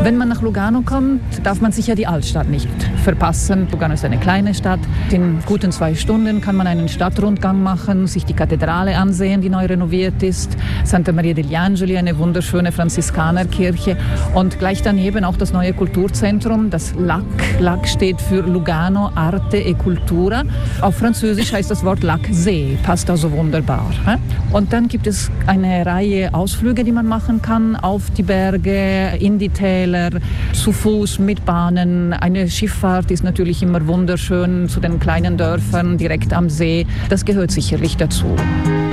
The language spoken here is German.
Wenn man nach Lugano kommt, darf man sicher die Altstadt nicht verpassen. Lugano ist eine kleine Stadt. In guten 2 Stunden kann man einen Stadtrundgang machen, sich die Kathedrale ansehen, die neu renoviert ist. Santa Maria degli Angeli, eine wunderschöne Franziskanerkirche. Und gleich daneben auch das neue Kulturzentrum, das LAC. LAC steht für Lugano Arte e Cultura. Auf Französisch heißt das Wort Lac See, passt also wunderbar. Und dann gibt es eine Reihe Ausflüge, die man machen kann, auf die Berge, in die Täler, zu Fuß, mit Bahnen. Eine Schifffahrt ist natürlich immer wunderschön zu den kleinen Dörfern direkt am See. Das gehört sicherlich dazu.